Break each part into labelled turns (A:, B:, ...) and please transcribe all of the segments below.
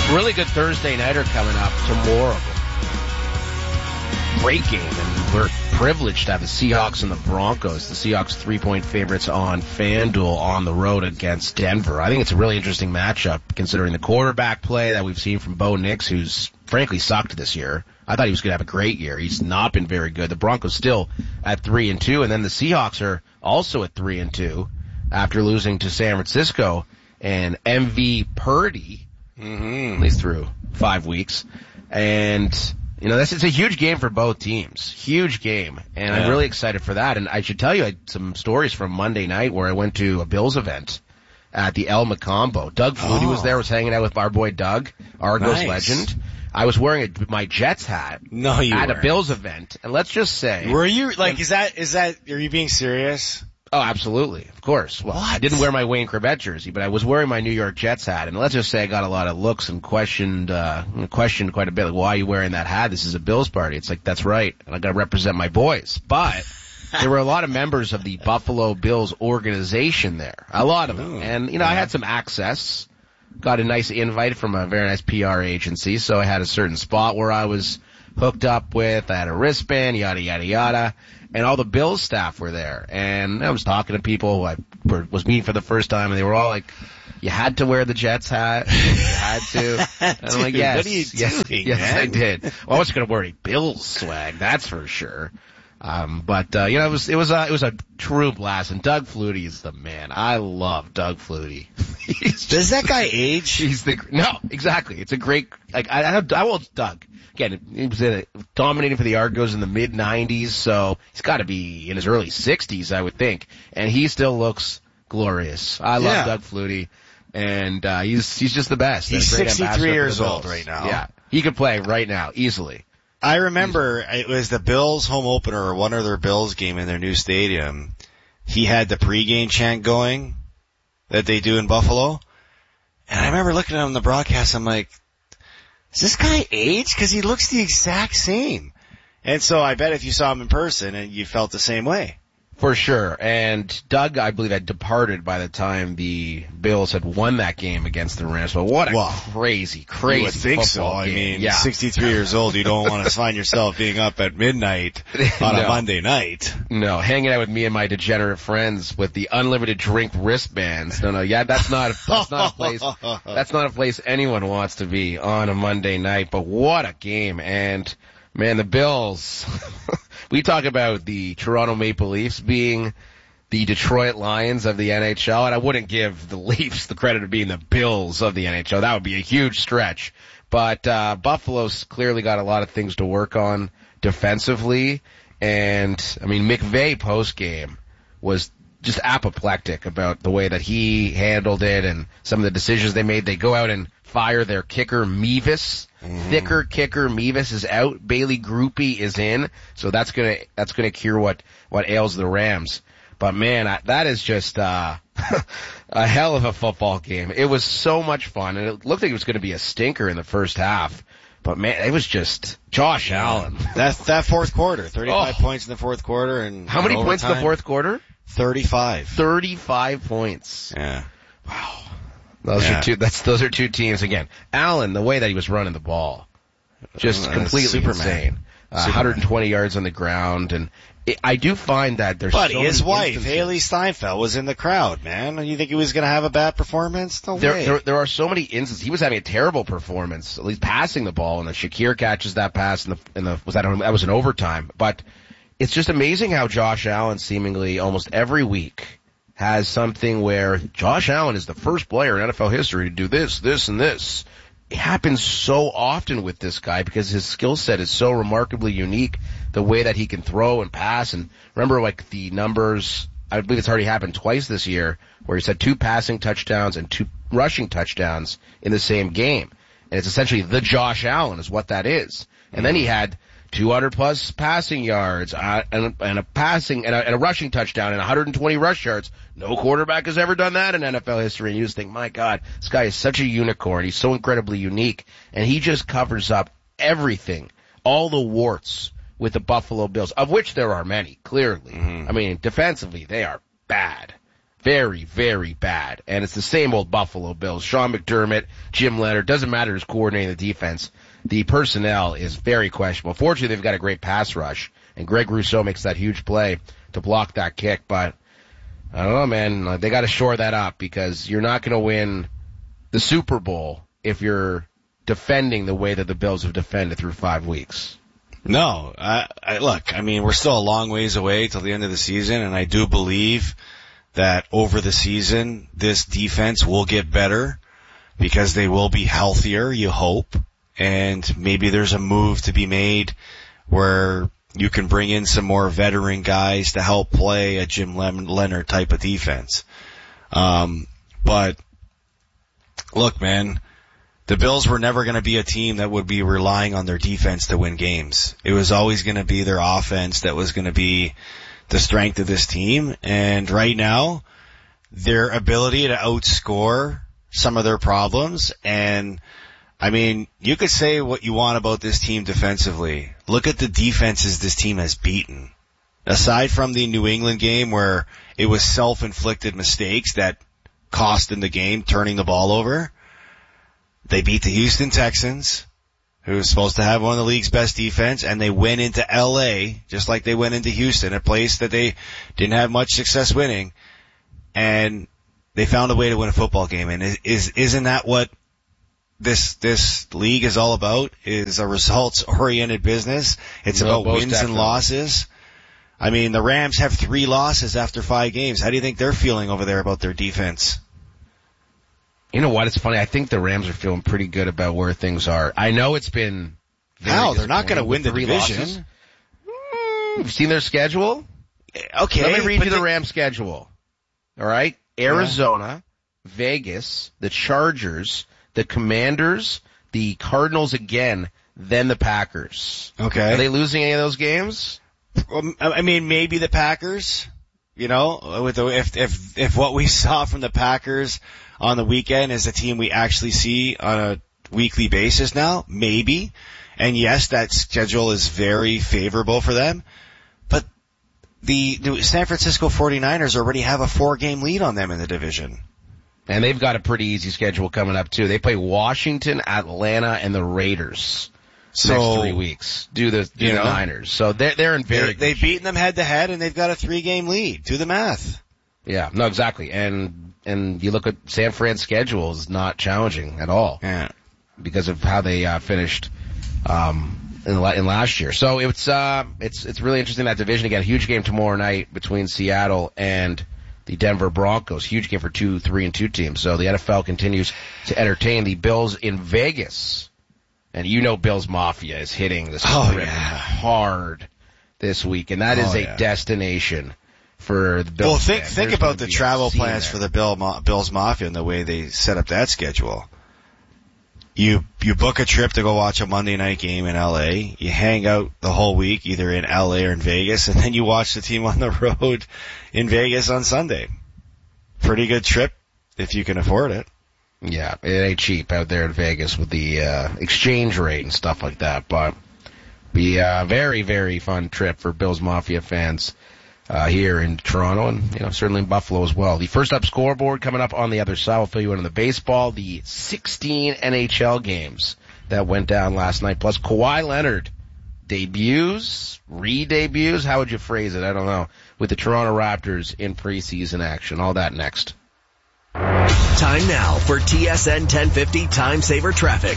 A: Really good Thursday nighter coming up tomorrow. Great game, and we're privileged to have the Seahawks and the Broncos. The Seahawks 3-point favorites on FanDuel on the road against Denver. I think it's a really interesting matchup considering the quarterback play that we've seen from Bo Nix, who's frankly sucked this year. I thought he was going to have a great year. He's not been very good. The Broncos still at 3-2, and then the Seahawks are also at 3-2 after losing to San Francisco, and MV Purdy, at least through 5 weeks. And, you know, it's a huge game for both teams. Huge game. And I'm really excited for that. And I should tell you, I had some stories from Monday night where I went to a Bills event at the El Macombo. Doug Flutie was there, was hanging out with our boy Doug, Argos legend. I was wearing my Jets hat at a Bills event. And let's just say.
B: Were you, like, is that, are you being serious?
A: Oh, absolutely. Of course. Well, I didn't wear my Wayne Corbett jersey, but I was wearing my New York Jets hat. And let's just say I got a lot of looks and questioned quite a bit. Like, why are you wearing that hat? This is a Bills party. It's like, that's right. And I got to represent my boys. But there were a lot of members of the Buffalo Bills organization there. A lot of them. And, you know, I had some access. Got a nice invite from a very nice PR agency. So I had a certain spot where I was hooked up with. I had a wristband, yada, yada, yada. And all the Bills staff were there. And I was talking to people who I was meeting for the first time, and they were all like, you had to wear the Jets hat. You had to. And I'm like, yes.
B: What are you doing,
A: yes,
B: man?
A: I did. Well, I wasn't going to wear any Bills swag, that's for sure. But you know, it was a true blast. And Doug Flutie is the man. I love Doug Flutie.
B: Does that guy age?
A: No, exactly. It's a great, like, I will Doug. Again, he was dominating for the Argos in the mid-90s, so he's got to be in his early 60s, I would think. And he still looks glorious. I love Doug Flutie, and he's just the best.
B: He's 63 years old right now.
A: Yeah, he could play right now, easily.
B: I remember it was the Bills home opener, or one other Bills game in their new stadium. He had the pregame chant going that they do in Buffalo. And I remember looking at him on the broadcast, I'm like, is this guy age? Because he looks the exact same. And so I bet if you saw him in person, and you felt the same way.
A: For sure. And Doug, I believe, had departed by the time the Bills had won that game against the Rams. But what a crazy
B: You would think so.
A: game.
B: I mean, 63 years old, you don't want to find yourself being up at midnight on a Monday night.
A: No, hanging out with me and my degenerate friends with the unlimited drink wristbands. No, that's not a place anyone wants to be on a Monday night. But what a game. And man, the Bills, we talk about the Toronto Maple Leafs being the Detroit Lions of the NHL, and I wouldn't give the Leafs the credit of being the Bills of the NHL. That would be a huge stretch. But Buffalo's clearly got a lot of things to work on defensively. And, I mean, McVay post-game was just apoplectic about the way that he handled it and some of the decisions they made. They go out and fire their kicker, Mevis. Thicker kicker, Mevis is out. Bailey Groupie is in. So that's gonna cure what ails the Rams. But man, that is just, a hell of a football game. It was so much fun, and it looked like it was gonna be a stinker in the first half. But man, it was just Josh Allen.
B: That fourth quarter, 35 points in the fourth quarter, and
A: how many points in the fourth quarter?
B: 35.
A: 35 points.
B: Yeah.
A: Wow. Those are two teams again. Allen, the way that he was running the ball, just completely insane. 120 yards on the ground, and I do find that there's.
B: But his wife, Haley Steinfeld, was in the crowd, man. You think he was going to have a bad performance? No way.
A: There are so many instances. He was having a terrible performance, at least passing the ball, and then Shakir catches that pass that was an overtime. But it's just amazing how Josh Allen seemingly almost every week has something where Josh Allen is the first player in NFL history to do this, and this. It happens so often with this guy because his skill set is so remarkably unique, the way that he can throw and pass. And remember, like, the numbers, I believe it's already happened twice this year, where he's had 2 passing touchdowns and 2 rushing touchdowns in the same game. And it's essentially the Josh Allen is what that is. And then he had 200 plus passing yards, and a rushing touchdown and 120 rush yards. No quarterback has ever done that in NFL history. And you just think, my God, this guy is such a unicorn. He's so incredibly unique. And he just covers up everything, all the warts with the Buffalo Bills, of which there are many, clearly. I mean, defensively, they are bad. Very, very bad. And it's the same old Buffalo Bills. Sean McDermott, Jim Leonard, doesn't matter who's coordinating the defense. The personnel is very questionable. Fortunately, they've got a great pass rush, and Greg Rousseau makes that huge play to block that kick. But I don't know, man. They got to shore that up because you're not going to win the Super Bowl if you're defending the way that the Bills have defended through 5 weeks.
B: No, look, I mean, we're still a long ways away till the end of the season, and I do believe that over the season, this defense will get better because they will be healthier, you hope, and maybe there's a move to be made where you can bring in some more veteran guys to help play a Jim Leonard type of defense. But look, man, the Bills were never going to be a team that would be relying on their defense to win games. It was always going to be their offense that was going to be the strength of this team. And right now, their ability to outscore some of their problems. And I mean, you could say what you want about this team defensively. Look at the defenses this team has beaten. Aside from the New England game where it was self-inflicted mistakes that cost them the game, turning the ball over, they beat the Houston Texans, who was supposed to have one of the league's best defense, and they went into L.A., just like they went into Houston, a place that they didn't have much success winning, and they found a way to win a football game. And isn't that what this league is all about? Is a results-oriented business. It's about wins definitely. And losses. I mean, the Rams have 3 losses after 5 games. How do you think they're feeling over there about their defense?
A: You know what? It's funny. I think the Rams are feeling pretty good about where things are. I know it's been
B: How? They're not going to win the division.
A: You've seen their schedule?
B: Okay.
A: Let me read you the Rams schedule. All right? Arizona, Vegas, the Chargers, the Commanders, the Cardinals again, then the Packers.
B: Okay.
A: Are they losing any of those games?
B: I mean, maybe the Packers, you know, with if what we saw from the Packers on the weekend is a team we actually see on a weekly basis now, maybe. And yes, that schedule is very favorable for them. But the San Francisco 49ers already have a 4-game lead on them in the division.
A: And they've got a pretty easy schedule coming up too. They play Washington, Atlanta, and the Raiders. Next 3 weeks. Do the Niners. So they're in very good
B: They've beaten them head to head and they've got a 3-game lead. Do the math.
A: Yeah, no, exactly. And you look at San Fran's schedule is not challenging at all.
B: Yeah.
A: Because of how they finished in last year. So it's really interesting, that division. Again, a huge game tomorrow night between Seattle and the Denver Broncos. Huge game for 2, 3, and 2 teams. So the NFL continues to entertain the Bills in Vegas. And you know Bills Mafia is hitting the script hard this week, and that is a destination for the Bills.
B: Well, think about the travel plans for the Bills Mafia and the way they set up that schedule. You book a trip to go watch a Monday night game in LA. You hang out the whole week, either in LA or in Vegas, and then you watch the team on the road in Vegas on Sunday. Pretty good trip if you can afford it.
A: Yeah, it ain't cheap out there in Vegas with the exchange rate and stuff like that, but be a very, very fun trip for Bills Mafia fans here in Toronto and certainly in Buffalo as well. The first up scoreboard coming up on the other side. We'll fill you in on the baseball, the 16 NHL games that went down last night, plus Kawhi Leonard debuts, re-debuts, how would you phrase it? I don't know. With the Toronto Raptors in preseason action. All that next.
C: Time now for TSN 1050 Time Saver Traffic.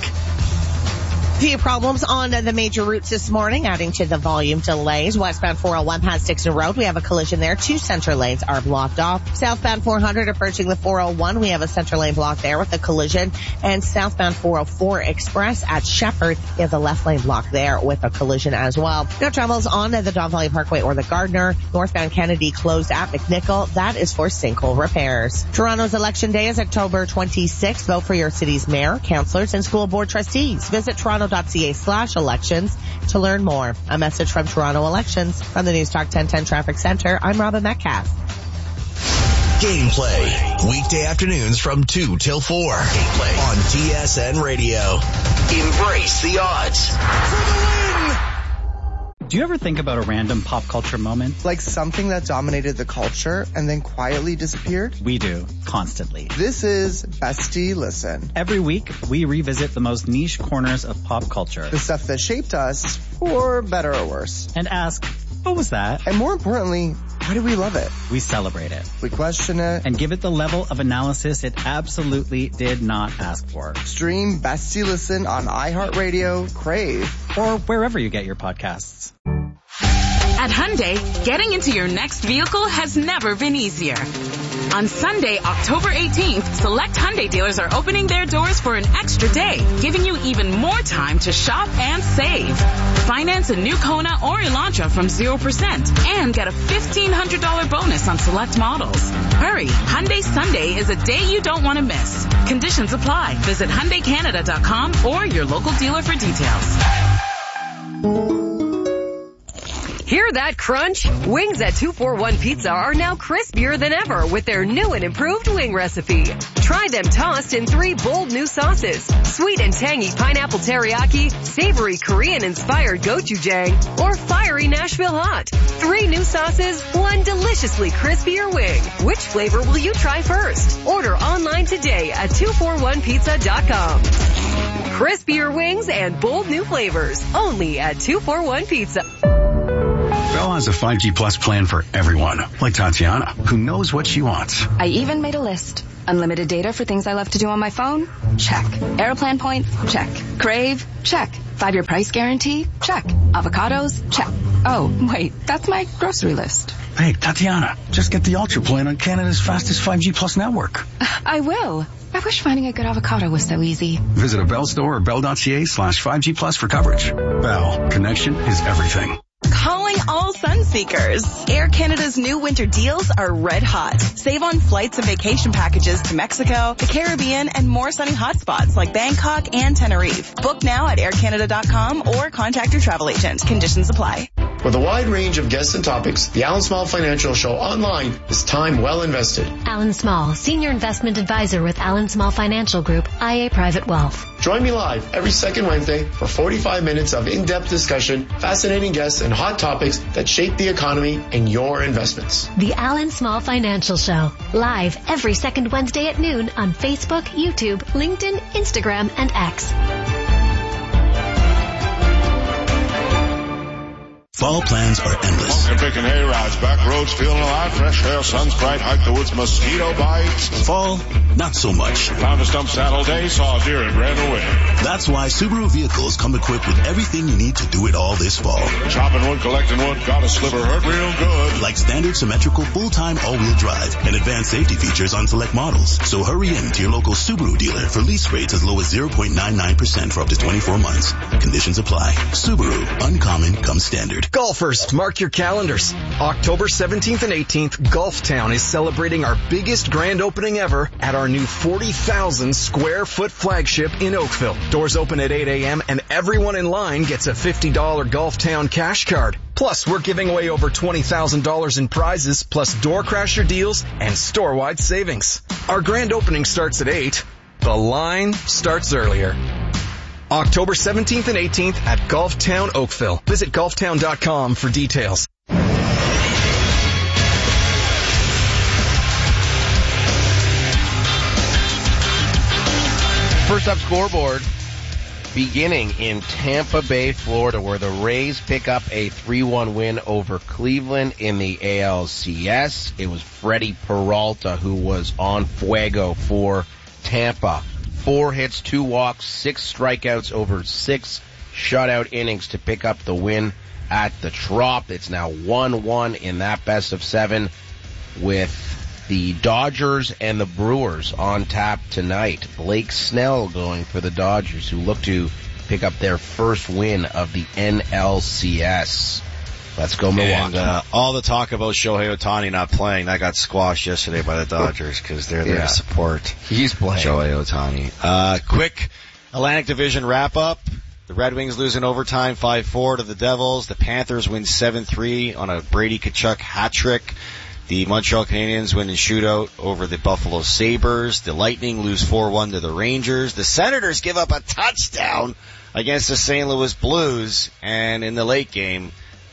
D: Few problems on the major routes this morning, adding to the volume delays. Westbound 401 past Dixon Road, we have a collision there. 2 center lanes are blocked off. Southbound 400 approaching the 401, we have a center lane block there with a collision. And southbound 404 Express at Shepherd, we have the left lane block there with a collision as well. No travels on the Don Valley Parkway or the Gardner. Northbound Kennedy closed at McNichol. That is for sinkhole repairs. Toronto's election day is October 26th. Vote for your city's mayor, councillors, and school board trustees. Visit toronto.ca/elections to learn more. A message from Toronto Elections. From the News Talk 1010 Traffic Center, I'm Robin Metcalf.
C: Gameplay. Weekday afternoons from 2 till 4. Gameplay on TSN Radio. Embrace the odds. For the win!
E: Do you ever think about a random pop culture moment?
F: Like something that dominated the culture and then quietly disappeared?
E: We do, constantly.
F: This is Bestie Listen.
E: Every week, we revisit the most niche corners of pop culture.
F: The stuff that shaped us, for better or worse.
E: And ask, what was that?
F: And more importantly, why do we love it?
E: We celebrate it.
F: We question it.
E: And give it the level of analysis it absolutely did not ask for.
F: Stream Bestie Listen on iHeartRadio, Crave,
E: or wherever you get your podcasts.
G: At Hyundai, getting into your next vehicle has never been easier. On Sunday, October 18th, select Hyundai dealers are opening their doors for an extra day, giving you even more time to shop and save. Finance a new Kona or Elantra from 0% and get a $1,500 bonus on select models. Hurry, Hyundai Sunday is a day you don't want to miss. Conditions apply. Visit HyundaiCanada.com or your local dealer for details.
H: Hear that crunch? Wings at 241 Pizza are now crispier than ever with their new and improved wing recipe. Try them tossed in 3 bold new sauces: sweet and tangy pineapple teriyaki, savory Korean-inspired gochujang, or fiery Nashville hot. 3 new sauces, 1 deliciously crispier wing. Which flavor will you try first? Order online today at 241pizza.com. Crispier wings and bold new flavors, only at 241 Pizza.
I: Bell has a 5G Plus plan for everyone, like Tatiana, who knows what she wants.
J: I even made a list. Unlimited data for things I love to do on my phone? Check. Airplane points? Check. Crave? Check. 5-year price guarantee? Check. Avocados? Check. Oh, wait, that's my grocery list.
I: Hey, Tatiana, just get the Ultra plan on Canada's fastest 5G Plus network.
J: I will. I wish finding a good avocado was so easy.
I: Visit a Bell store or bell.ca/5G Plus for coverage. Bell, connection is everything.
K: Calling all sun seekers. Air Canada's new winter deals are red hot. Save on flights and vacation packages to Mexico, the Caribbean, and more sunny hotspots like Bangkok and Tenerife. Book now at aircanada.com or contact your travel agent. Conditions apply.
L: With a wide range of guests and topics, the Alan Small Financial Show online is time well invested.
M: Alan Small, Senior Investment Advisor with Alan Small Financial Group, IA Private Wealth.
L: Join me live every second Wednesday for 45 minutes of in-depth discussion, fascinating guests, and hot topics that shape the economy and your investments.
M: The Alan Small Financial Show, live every second Wednesday at noon on Facebook, YouTube, LinkedIn, Instagram, and X.
N: Fall plans are endless.
O: Walking, picking hay rides, back roads, feeling alive, fresh air, sun's bright, hike the woods, mosquito bites.
N: Fall, not so much.
O: Found a stump saddle day, saw a deer and ran away.
N: That's why Subaru vehicles come equipped with everything you need to do it all this fall.
O: Chopping wood, collecting wood, got a sliver, hurt real good.
N: Like standard symmetrical full-time all-wheel drive and advanced safety features on select models. So hurry in to your local Subaru dealer for lease rates as low as 0.99% for up to 24 months. Conditions apply. Subaru, uncommon comes standard.
P: Golfers, mark your calendars. October 17th and 18th, Golftown is celebrating our biggest grand opening ever at our new 40,000 square foot flagship in Oakville. Doors open at 8 a.m. and everyone in line gets a $50 Golftown cash card. Plus, we're giving away over $20,000 in prizes, plus door crasher deals and store-wide savings. Our grand opening starts at 8. The line starts earlier. October 17th and 18th at Golftown Oakville. Visit golftown.com for details.
A: First up scoreboard, beginning in Tampa Bay, Florida, where the Rays pick up a 3-1 win over Cleveland in the ALCS. It was Freddie Peralta who was on fuego for Tampa. 4 hits, 2 walks, 6 strikeouts over 6 shutout innings to pick up the win at the Trop. It's now 1-1 in that best of 7 with the Dodgers and the Brewers on tap tonight. Blake Snell going for the Dodgers, who look to pick up their first win of the NLCS. Let's go Milwaukee.
B: And all the talk about Shohei Ohtani not playing, that got squashed yesterday by the Dodgers because they're there to support
A: He's playing.
B: Shohei Ohtani. Quick Atlantic Division wrap-up. The Red Wings lose in overtime 5-4 to the Devils. The Panthers win 7-3 on a Brady Tkachuk hat-trick. The Montreal Canadiens win in shootout over the Buffalo Sabres. The Lightning lose 4-1 to the Rangers. The Senators give up a touchdown against the St. Louis Blues. And in the late game,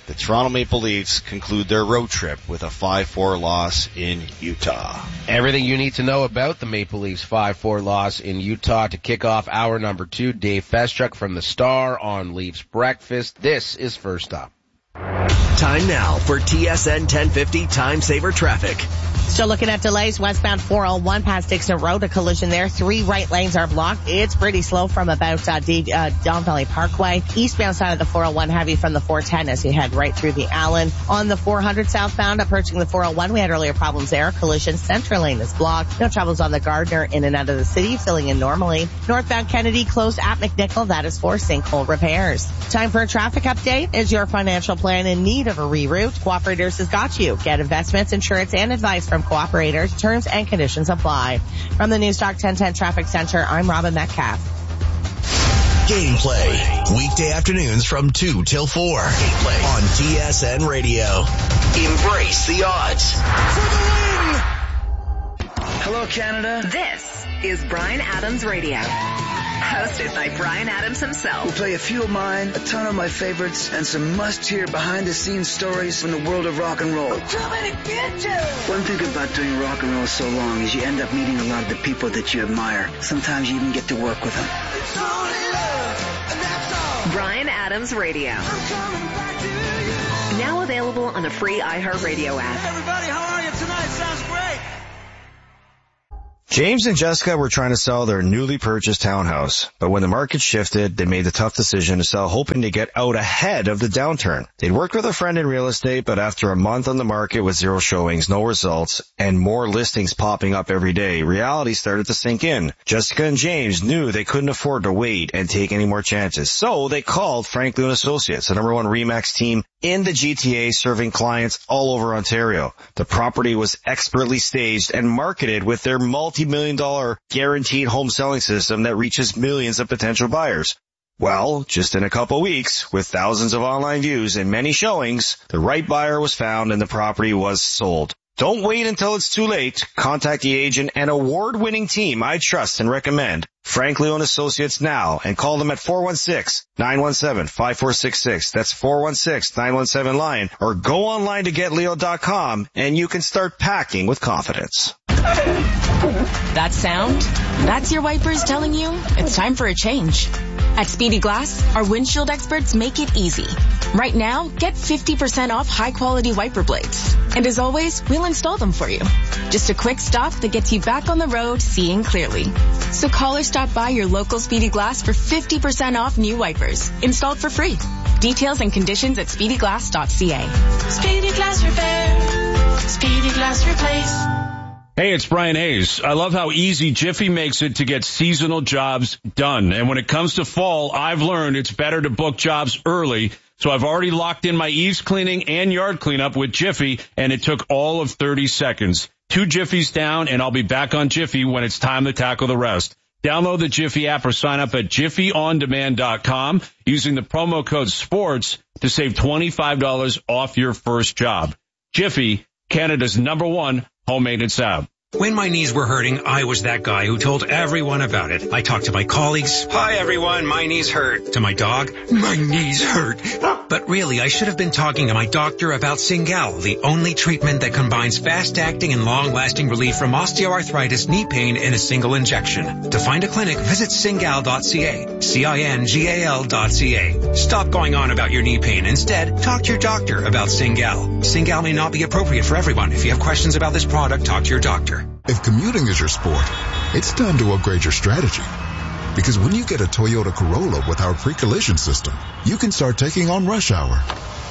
B: The Toronto Maple Leafs conclude their road trip with a 5-4 loss in Utah.
A: Everything you need to know about the Maple Leafs 5-4 loss in Utah. To kick off hour number 2, Dave Feschuk from the Star on Leafs Breakfast. This is First Up.
C: Time now for TSN 1050 Time Saver Traffic.
D: Still looking at delays westbound 401 past Dixon Road. A collision there. 3 right lanes are blocked. It's pretty slow from about Don Valley Parkway. Eastbound side of the 401 heavy from the 410 as you head right through the Allen. On the 400 southbound approaching the 401, we had earlier problems there. Collision center lane is blocked. No troubles on the Gardner in and out of the city, filling in normally. Northbound Kennedy closed at McNichol. That is for sinkhole repairs. Time for a traffic update. Is your financial plan in need of a reroute? Cooperators has got you. Get investments, insurance, and advice from Cooperators. Terms and conditions apply. From the Newstalk 1010 Traffic Center, I'm Robin Metcalf.
C: Gameplay. Weekday afternoons from 2 till 4. Gameplay on TSN Radio. Embrace the odds. For the win!
H: Hello, Canada. This is Bryan Adams Radio. Hosted by Bryan Adams himself.
Q: We'll play a few of mine, a ton of my favorites, and some must-hear behind-the-scenes stories from the world of rock and roll.
R: I'm coming to get you!
Q: One thing about doing rock and roll so long is you end up meeting a lot of the people that you admire. Sometimes you even get to work with them.
R: It's only love, and that's all.
H: Bryan Adams Radio.
R: I'm coming back to you.
H: Now available on the free iHeartRadio app.
R: Hey, everybody, how are you tonight? Sounds great.
B: James and Jessica were trying to sell their newly purchased townhouse, but when the market shifted, they made the tough decision to sell, hoping to get out ahead of the downturn. They'd worked with a friend in real estate, but after a month on the market with 0 showings, no results, and more listings popping up every day, reality started to sink in. Jessica and James knew they couldn't afford to wait and take any more chances, so they called Franklin & Associates, the #1 RE/MAX team in the GTA, serving clients all over Ontario. The property was expertly staged and marketed with their multi-million-dollar guaranteed home selling system that reaches millions of potential buyers. Well, just in a couple weeks, with thousands of online views and many showings, the right buyer was found and the property was sold. Don't wait until it's too late. Contact the agent and award-winning team I trust and recommend, Franklin & Associates, now, and call them at 416-917-5466. That's 416-917-LION, or go online to GetLeo.com and you can start packing with confidence.
K: That sound? That's your wipers telling you it's time for a change. At Speedy Glass, our windshield experts make it easy. Right now, get 50% off high-quality wiper blades. And as always, we'll install them for you. Just a quick stop that gets you back on the road seeing clearly. So call or stop by your local Speedy Glass for 50% off new wipers, installed for free. Details and conditions at speedyglass.ca.
R: Speedy Glass Repair. Speedy Glass Replace.
S: Hey, it's Brian Hayes. I love how easy Jiffy makes it to get seasonal jobs done. And when it comes to fall, I've learned it's better to book jobs early. So I've already locked in my eaves cleaning and yard cleanup with Jiffy, and it took all of 30 seconds. 2 Jiffies down, and I'll be back on Jiffy when it's time to tackle the rest. Download the Jiffy app or sign up at JiffyOnDemand.com using the promo code SPORTS to save $25 off your first job. Jiffy, Canada's #1 home maintenance app.
T: When my knees were hurting, I was that guy who told everyone about it. I talked to my colleagues. Hi, everyone. My knees hurt. To my dog. My knees hurt. But really, I should have been talking to my doctor about Cingal, the only treatment that combines fast-acting and long-lasting relief from osteoarthritis knee pain in a single injection. To find a clinic, visit Cingal.ca. Cingal.ca. Stop going on about your knee pain. Instead, talk to your doctor about Cingal. Cingal may not be appropriate for everyone. If you have questions about this product, talk to your doctor.
U: If commuting is your sport, it's time to upgrade your strategy. Because when you get a Toyota Corolla with our pre-collision system, you can start taking on rush hour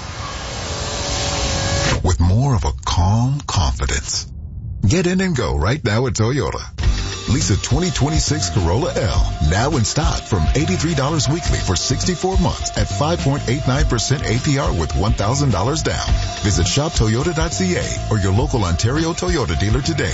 U: with more of a calm confidence. Get in and go right now at Toyota. Lease a 2026 Corolla L now in stock from $83 weekly for 64 months at 5.89% APR with $1,000 down. Visit shoptoyota.ca or your local Ontario Toyota dealer today.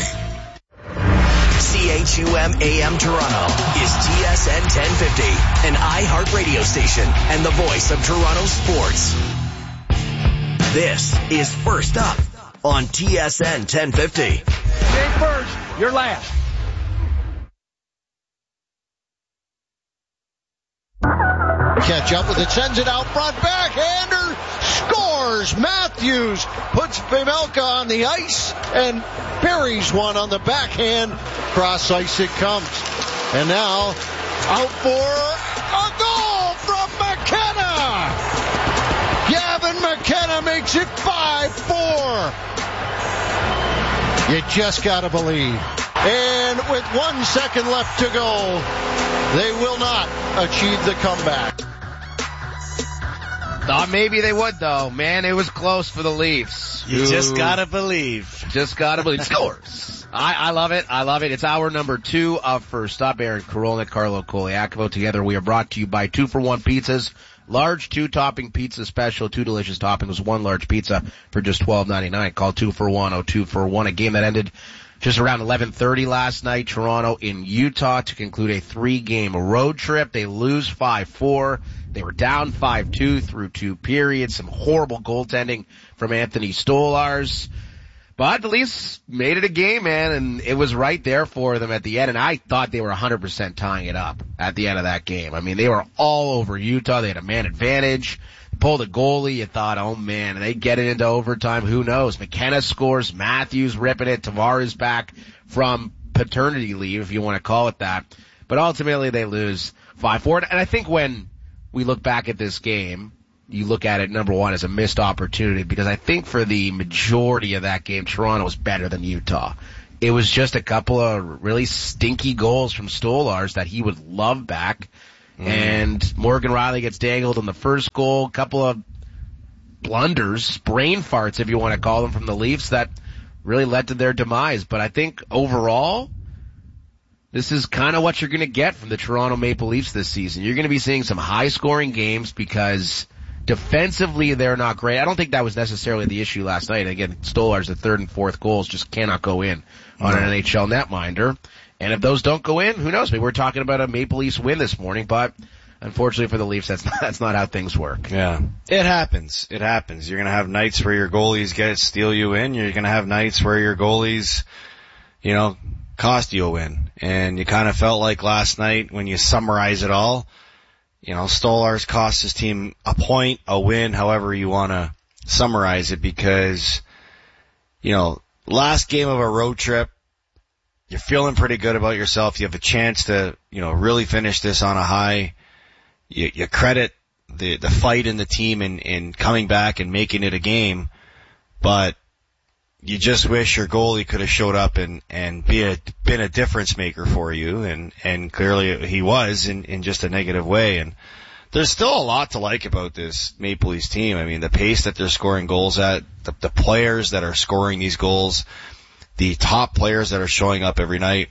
C: CHUM AM Toronto is TSN 1050, an iHeart radio station and the voice of Toronto sports. This is First Up on TSN 1050.
V: Game first, you're last.
E: catch up with it, sends it out front, backhander, scores! Matthews puts Vejmelka on the ice and buries one on the backhand. Cross ice it comes. And now, out for a goal from McKenna! Gavin McKenna makes it 5-4. You just gotta believe. And with 1 second left to go, they will not achieve the comeback.
A: Thought maybe they would, though. Man, it was close for the Leafs.
B: You just gotta believe.
A: Just gotta believe. Scores. I love it. I love it. It's hour number 2 of First Up. Aaron Korolnik, Carlo Koliakovo. Together we are brought to you by 2-for-1 Pizzas. Large 2-topping pizza special, 2 delicious toppings, 1 large pizza for just $12.99. Call 2-for-1, 2-for-1. A game that ended just around 11:30 last night. Toronto in Utah to conclude a 3-game road trip. They lose 5-4. They were down 5-2 through 2 periods. Some horrible goaltending from Anthony Stolarz. But the Leafs made it a game, man, and it was right there for them at the end. And I thought they were 100% tying it up at the end of that game. I mean, they were all over Utah. They had a man advantage. Pulled a goalie. You thought, oh man, they get it into overtime. Who knows? McKenna scores. Matthews ripping it. Tavares back from paternity leave, if you want to call it that. But ultimately they lose 5-4. And I think when we look back at this game, you look at it, number one, as a missed opportunity, because I think for the majority of that game, Toronto was better than Utah. It was just a couple of really stinky goals from Stolarz that he would love back. And Morgan Rielly gets dangled in the first goal, a couple of blunders, brain farts, if you want to call them, from the Leafs that really led to their demise. But I think overall, this is kind of what you're going to get from the Toronto Maple Leafs this season. You're going to be seeing some high-scoring games because defensively they're not great. I don't think that was necessarily the issue last night. Again, Stolarz, the third and fourth goals just cannot go in on an NHL netminder. And if those don't go in, who knows? Maybe we're talking about a Maple Leafs win this morning, but unfortunately for the Leafs, that's not how things work.
B: Yeah. It happens. It happens. You're going to have nights where your goalies steal you in. You're going to have nights where your goalies, cost you a win. And you kind of felt like last night when you summarize it all, Stolarz cost his team a point, a win, however you want to summarize it, because, last game of a road trip, you're feeling pretty good about yourself. You have a chance to, really finish this on a high. You credit the fight in the team in coming back and making it a game, but you just wish your goalie could have showed up and been a difference maker for you, and clearly he was in just a negative way. And there's still a lot to like about this Maple Leafs team. I mean, the pace that they're scoring goals at, the players that are scoring these goals, the top players that are showing up every night.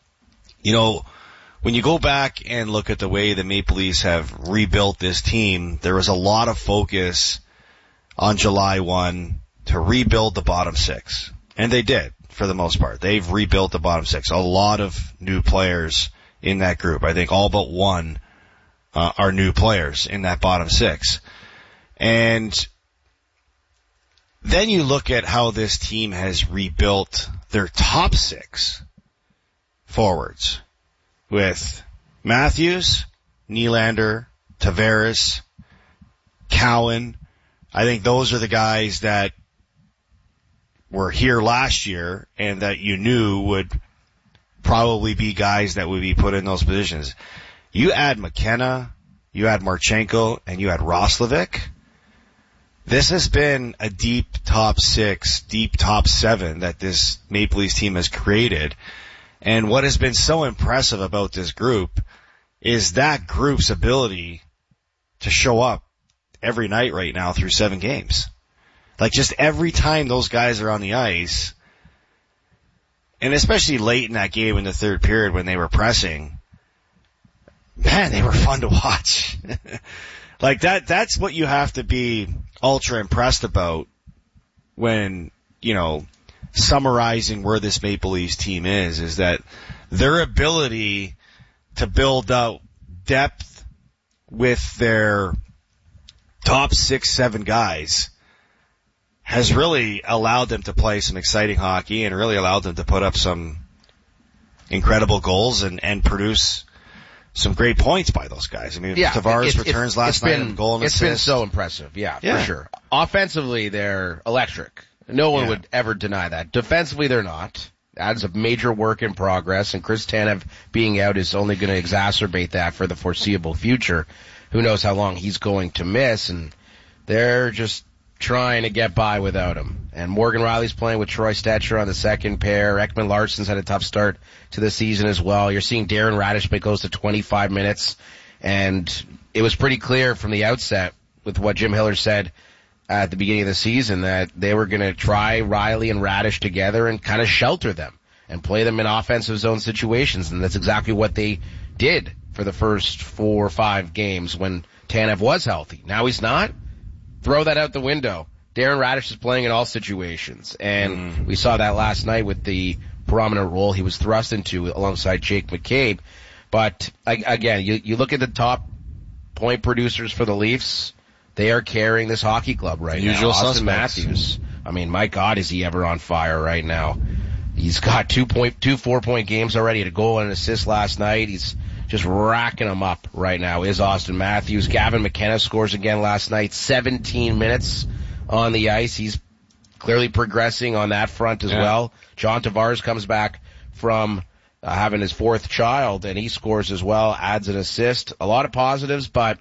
B: When you go back and look at the way the Maple Leafs have rebuilt this team, there was a lot of focus on July 1 to rebuild the bottom 6. And they did, for the most part. They've rebuilt the bottom 6. A lot of new players in that group. I think all but one are new players in that bottom 6. And then you look at how this team has rebuilt their top 6 forwards with Matthews, Nylander, Tavares, Cowan. I think those are the guys that were here last year and that you knew would probably be guys that would be put in those positions. You add McKenna, you add Marchenko, and you add Roslovic. This has been a deep top 6, deep top 7 that this Maple Leafs team has created. And what has been so impressive about this group is that group's ability to show up every night right now through 7 games. Like, just every time those guys are on the ice, and especially late in that game in the third period when they were pressing, man, they were fun to watch. Like, that's what you have to be ultra impressed about when, summarizing where this Maple Leafs team is that their ability to build out depth with their top 6, 7 guys has really allowed them to play some exciting hockey and really allowed them to put up some incredible goals and produce some great points by those guys. I mean, Tavares returns last night and goal and assist.
A: It's been so impressive. Yeah, for sure. Offensively, they're electric. No one would ever deny that. Defensively, they're not. That's a major work in progress, and Chris Tanev being out is only going to exacerbate that for the foreseeable future. Who knows how long he's going to miss, and they're just trying to get by without him. And Morgan Riley's playing with Troy Stetcher on the second pair. Ekman Larsson's had a tough start to the season as well. You're seeing Darren Raddysh play close to 25 minutes, and it was pretty clear from the outset with what Jim Hiller said at the beginning of the season that they were going to try Riley and Raddysh together and kind of shelter them and play them in offensive zone situations, and that's exactly what they did for the first 4 or 5 games when Tanev was healthy. Now he's not. Throw that out the window. Darren Raddysh is playing in all situations, and we saw that last night with the prominent role he was thrust into alongside Jake McCabe. But again, you look at the top point producers for the Leafs, they are carrying this hockey club right now. Austin Matthews. I mean, my God, is he ever on fire right now? He's got 2 4-point games already, a goal and an assist last night. He's just racking them up right now is Austin Matthews. Gavin McKenna scores again last night, 17 minutes on the ice. He's clearly progressing on that front as well. John Tavares comes back from having his 4th child, and he scores as well, adds an assist. A lot of positives, but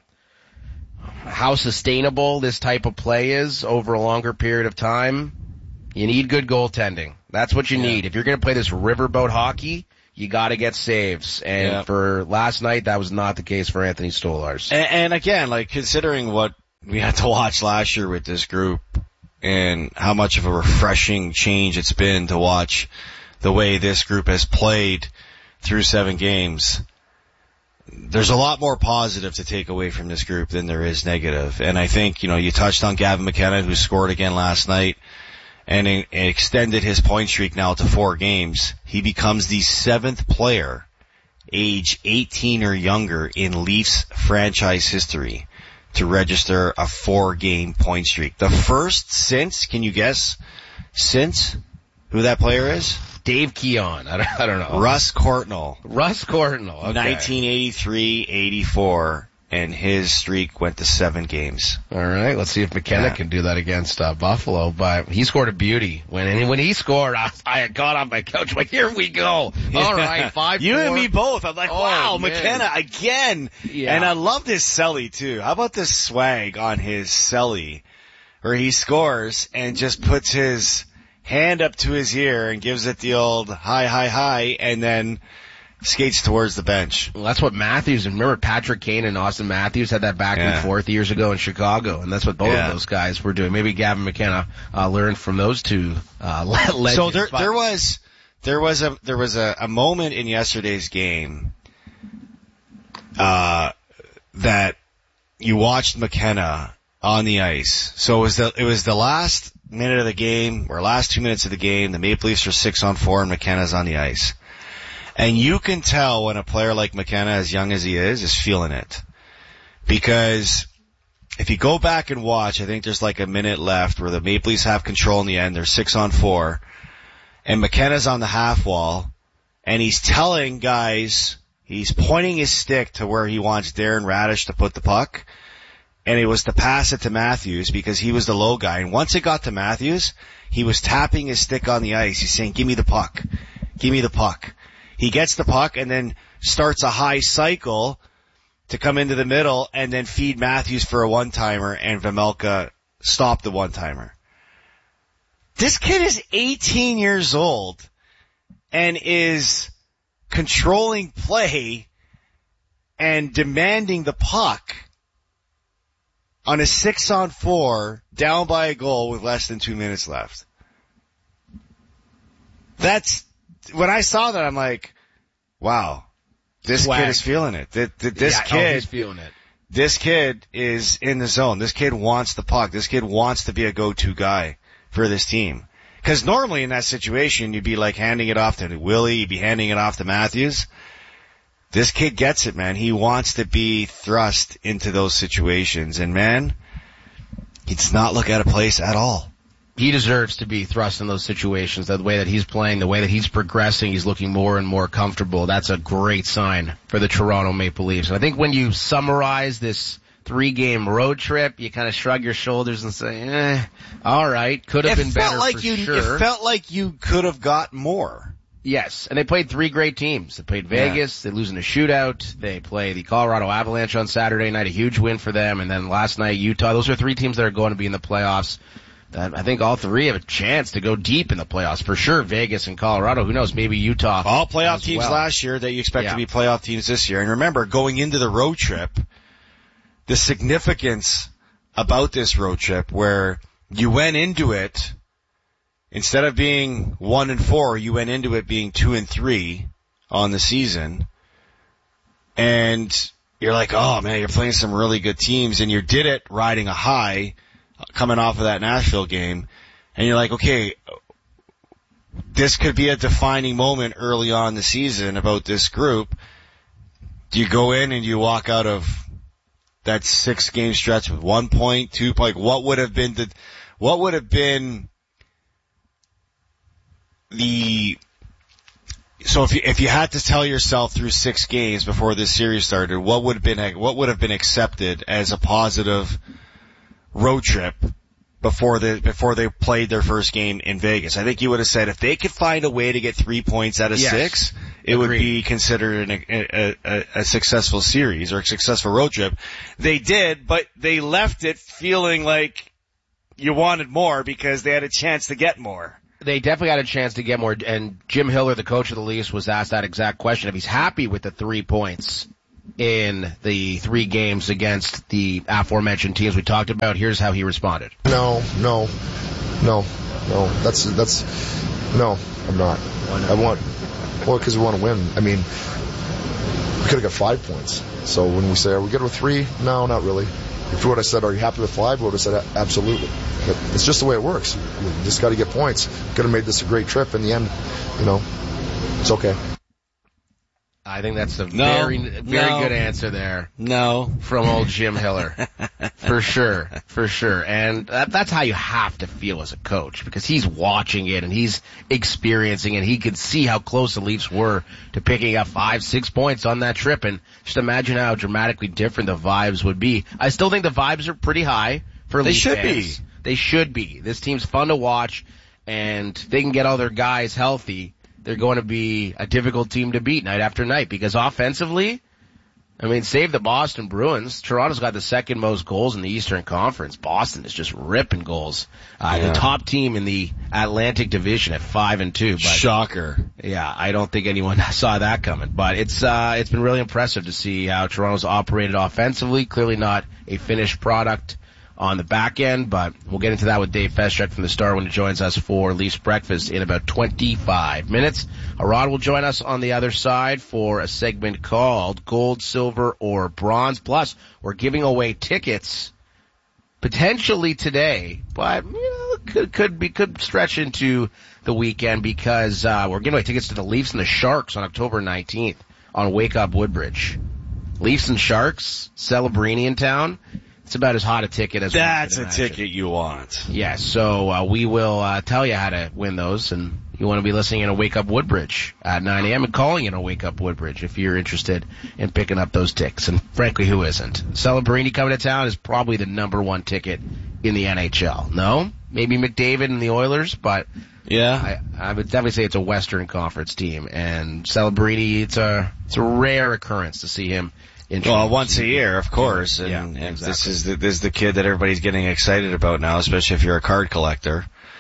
A: how sustainable this type of play is over a longer period of time, you need good goaltending. That's what you need. If you're going to play this riverboat hockey, you got to get saves. And for last night, that was not the case for Anthony Stolarz.
B: And again, like, considering what we had to watch last year with this group and how much of a refreshing change it's been to watch the way this group has played through 7 games, there's a lot more positive to take away from this group than there is negative. And I think, you touched on Gavin McKenna, who scored again last night and extended his point streak now to 4 games. He becomes the 7th player, age 18 or younger, in Leafs franchise history to register a 4-game point streak. The first since, can you guess, who that player is?
A: Dave Keon. I don't know.
B: Russ Courtnall.
A: Okay.
B: 1983-84. And his streak went to 7 games.
A: All right, let's see if McKenna can do that against Buffalo. But he scored a beauty. When he scored, I got on my couch. I'm like, here we go. All right, 5-4.
B: You and me both. I'm like, wow, man. McKenna again. Yeah. And I love this celly too. How about this swag on his celly where he scores and just puts his hand up to his ear and gives it the old hi, and then skates towards the bench.
A: Well, that's what Matthews, and remember Patrick Kane and Austin Matthews had that back and forth years ago in Chicago, and that's what both of those guys were doing. Maybe Gavin McKenna learned from those two legends.
B: So there was a moment in yesterday's game that you watched McKenna on the ice. So it was the last minute of the game, or last 2 minutes of the game. The Maple Leafs are 6-on-4 and McKenna's on the ice. And you can tell when a player like McKenna, as young as he is feeling it. Because if you go back and watch, I think there's like a minute left where the Maple Leafs have control in the end. They're 6-on-4. And McKenna's on the half wall. And he's telling guys, he's pointing his stick to where he wants Darren Raddysh to put the puck. And it was to pass it to Matthews because he was the low guy. And once it got to Matthews, he was tapping his stick on the ice. He's saying, give me the puck. Give me the puck. He gets the puck and then starts a high cycle to come into the middle and then feed Matthews for a one-timer, and Vejmelka stopped the one-timer. This kid is 18 years old and is controlling play and demanding the puck on a 6-on-4 down by a goal with less than 2 minutes left. When I saw that, I'm like, wow, this kid is feeling it. He's feeling it. This kid is in the zone. This kid wants the puck. This kid wants to be a go-to guy for this team. Because normally in that situation, you'd be like handing it off to Willie, you'd be handing it off to Matthews. This kid gets it, man. He wants to be thrust into those situations. And man, he does not look out of place at all.
A: he deserves to be thrust in those situations. The way that he's playing, the way that he's progressing, he's looking more and more comfortable. That's a great sign for the Toronto Maple Leafs. And I think when you summarize this 3-game road trip, you kind of shrug your shoulders and say, all right, could have been better for sure.
B: It felt like you could have got more.
A: Yes, and they played 3 great teams. They played Vegas, they lose in a shootout, they play the Colorado Avalanche on Saturday night, a huge win for them, and then last night Utah. Those are 3 teams that are going to be in the playoffs. I think all 3 have a chance to go deep in the playoffs. For sure, Vegas and Colorado. Who knows, maybe Utah.
B: All playoff teams last year that you expect to be playoff teams this year. And remember, going into the road trip, the significance about this road trip where you went into it, instead of being 1-4, you went into it being 2-3 on the season. And you're like, oh man, you're playing some really good teams, and you did it riding a high coming off of that Nashville game. And you're like, okay, this could be a defining moment early on in the season about this group. Do you go in and you walk out of that 6-game stretch with 1 point, 2 point? What would have been so if you had to tell yourself through 6 games before this series started, what would have been accepted as a positive road trip before they played their first game in Vegas? I think you would have said if they could find a way to get 3 points out of 6, it would be considered a successful series or a successful road trip. They did, but they left it feeling like you wanted more because they had a chance to get more.
A: They definitely had a chance to get more, and Jim Hiller, the coach of the Leafs, was asked that exact question, if he's happy with the 3 points in the 3 games against the aforementioned teams we talked about. Here's how he responded.
F: No, I'm not. Because we want to win. I mean, we could have got 5 points. So when we say, are we good with 3? No, not really. If you would have said, are you happy with 5? We would have said, absolutely. But it's just the way it works. You just got to get points. Could have made this a great trip. In the end, it's okay.
A: I think that's a very good answer there.
B: No.
A: From old Jim Hiller. For sure. And that's how you have to feel as a coach, because he's watching it and he's experiencing it. He could see how close the Leafs were to picking up 5-6 points on that trip, and just imagine how dramatically different the vibes would be. I still think the vibes are pretty high for Leafs fans. They should be. This team's fun to watch, and they can get all their guys healthy. They're going to be a difficult team to beat night after night, because offensively, I mean, save the Boston Bruins. Toronto's got the 2nd most goals in the Eastern Conference. Boston is just ripping goals. The top team in the Atlantic Division at 5-2. But,
B: shocker.
A: Yeah, I don't think anyone saw that coming. But it's been really impressive to see how Toronto's operated offensively. Clearly not a finished product on the back end, but we'll get into that with Dave Feschuk from the Star when he joins us for Leafs Breakfast in about 25 minutes. Arad will join us on the other side for a segment called Gold, Silver, or Bronze. Plus, we're giving away tickets potentially today, but could stretch into the weekend, because we're giving away tickets to the Leafs and the Sharks on October 19th on Wake Up Woodbridge. Leafs and Sharks, Celebrini in town. It's about as hot a ticket as
B: that's a ticket you want.
A: Yes, so we will tell you how to win those, and you want to be listening in a Wake Up Woodbridge at 9 a.m. and calling in a Wake Up Woodbridge if you're interested in picking up those tickets. And frankly, who isn't? Celebrini coming to town is probably the number 1 ticket in the NHL. No? Maybe McDavid and the Oilers, but
B: yeah,
A: I would definitely say it's a Western Conference team. And Celebrini, it's a rare occurrence to see him.
B: Well, once a year, of course, and exactly. This is the kid that everybody's getting excited about now, especially if you're a card collector.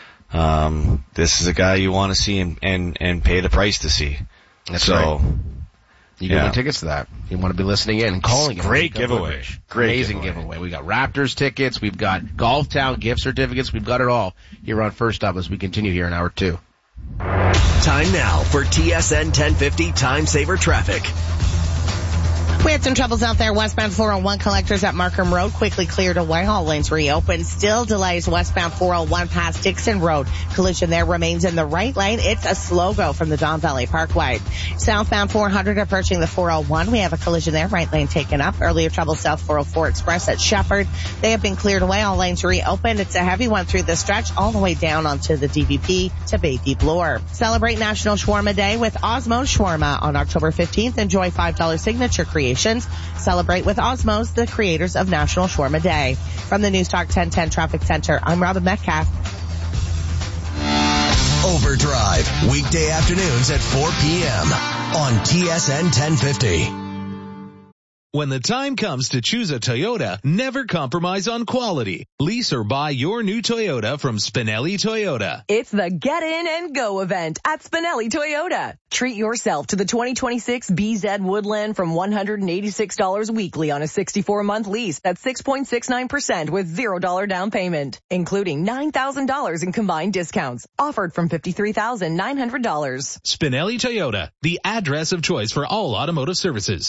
B: This is a guy you want to see and pay the price to see.
A: That's right. You can win tickets to that. You want to be listening in and calling.
B: Great giveaway.
A: Amazing giveaway. We got Raptors tickets. We've got Golf Town gift certificates. We've got it all here on First Up as we continue here in hour 2.
C: Time now for TSN 1050 Time Saver Traffic.
D: We had some troubles out there. Westbound 401 collectors at Markham Road quickly cleared away. All lanes reopened. Still delays westbound 401 past Dixon Road. Collision there remains in the right lane. It's a slow go from the Don Valley Parkway. Southbound 400 approaching the 401. We have a collision there. Right lane taken up. Earlier trouble South 404 Express at Shepherd. They have been cleared away. All lanes reopened. It's a heavy one through the stretch all the way down onto the DVP to Baby Bloor. Celebrate National Shawarma Day with Osmo's Shawarma on October 15th. Enjoy $5 signature creations. Celebrate with Osmos, the creators of National Shawarma Day. From the News Talk 1010 Traffic Center, I'm Robin Metcalf.
C: Overdrive, weekday afternoons at 4 p.m. on TSN 1050.
G: When the time comes to choose a Toyota, never compromise on quality. Lease or buy your new Toyota from Spinelli Toyota.
H: It's the Get In and Go event at Spinelli Toyota. Treat yourself to the 2026 BZ Woodland from $186 weekly on a 64-month lease at 6.69% with $0 down payment, including $9,000 in combined discounts. Offered from $53,900.
G: Spinelli Toyota, the address of choice for all automotive services.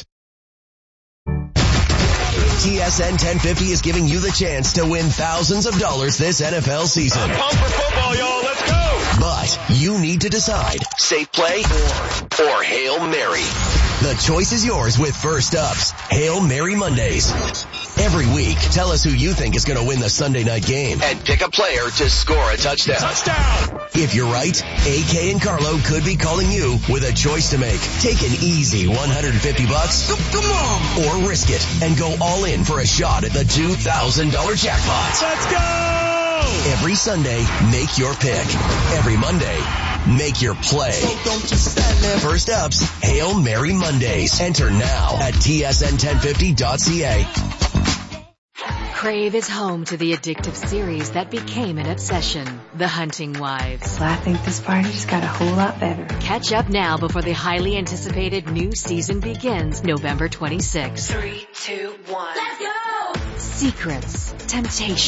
C: TSN 1050 is giving you the chance to win thousands of dollars this NFL season.
O: I'm pumped for football, y'all. Let's go.
C: But you need to decide safe play or Hail Mary. The choice is yours with First Up's Hail Mary Mondays. Every week, tell us who you think is going to win the Sunday night game and pick a player to score a touchdown. If you're right, AK and Carlo could be calling you with a choice to make. Take an easy $150, come on, or risk it and go all in for a shot at the $2,000 jackpot.
O: Let's go!
C: Every Sunday, make your pick. Every Monday, make your play. So don't just stand there. First Up's Hail Mary Mondays. Enter now at tsn1050.ca.
J: Crave is home to the addictive series that became an obsession, The Hunting Wives.
W: Well, I think this party just got a whole lot better.
J: Catch up now before the highly anticipated new season begins November 26th.
R: 3, 2, 1. Let's go!
J: Secrets, temptation.